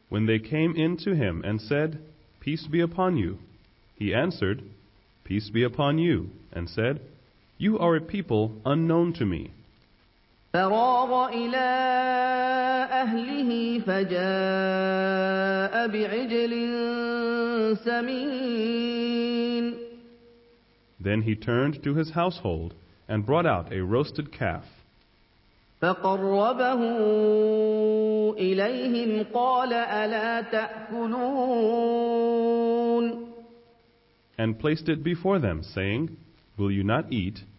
When they came in to him and said, "Peace be upon you," he answered, "Peace be upon you," and said, "You are a people unknown to me." فراغ إلى أهله فجاء بعجل سمين. Then he turned to his household and brought out a roasted calf. فقربه إليهم قال ألا تأكلون. And placed it before them, saying, "Will you not eat?"